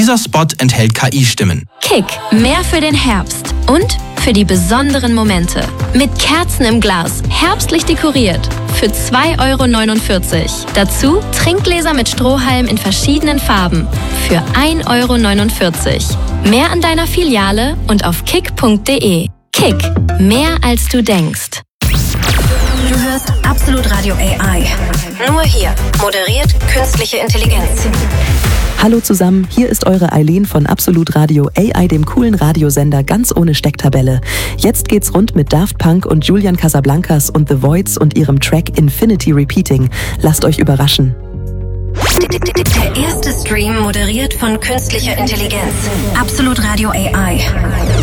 Dieser Spot enthält KI-Stimmen. Kick, mehr für den Herbst und für die besonderen Momente. Mit Kerzen im Glas, herbstlich dekoriert. Für 2,49 €. Dazu Trinkgläser mit Strohhalm in verschiedenen Farben. Für 1,49 €. Mehr an deiner Filiale und auf kick.de. Kick, mehr als du denkst. Du hörst Absolut Radio AI. Nur hier, moderiert künstliche Intelligenz. Hallo zusammen, hier ist eure Eileen von Absolut Radio AI, dem coolen Radiosender ganz ohne Stecktabelle. Jetzt geht's rund mit Daft Punk und Julian Casablancas und The Voids und ihrem Track Infinity Repeating. Lasst euch überraschen. Der erste Stream moderiert von künstlicher Intelligenz. Absolut Radio AI.